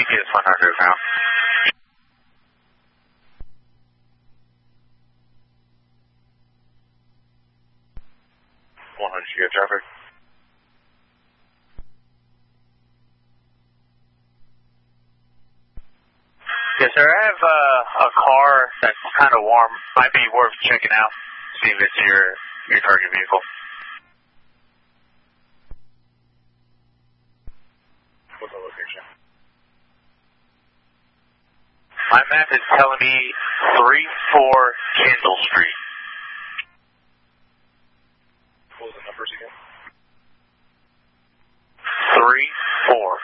GPS 100 now. 100, you got traffic? Yes, sir. I have a car that's kind of warm. Might be worth checking out. See if it's your target vehicle. What's the location? My map is telling me 34 Kendall Street. What was the numbers again? 34.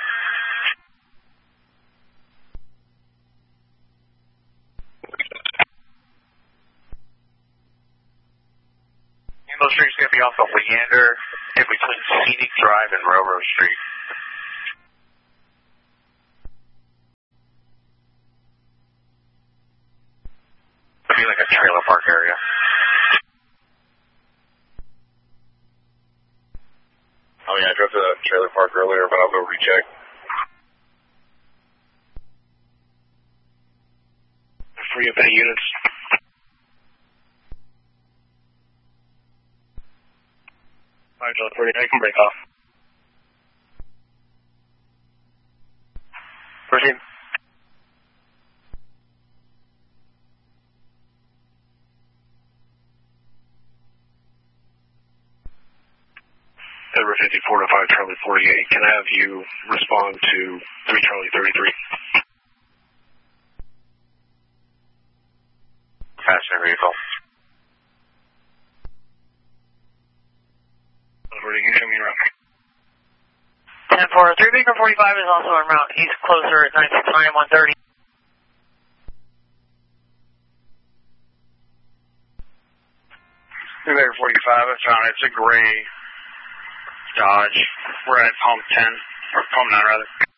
Kendall Street's going to be off of Leander in between Scenic Drive and Railroad Street. It'll be like a trailer park area. Oh yeah, I drove to the trailer park earlier, but I'll go recheck. Free up any units. Alright, John 30, I can break off. Proceed. Edward 54 to 5 Charlie 48, can I have you respond to 3 Charlie 33? Passenger vehicle. Edward, you can show me around. 10-4, 3 Baker 45 is also en route. He's closer at 969 130. Baker 45, I found it. It's a gray Dodge. We're at Palm 10, or Palm 9 rather.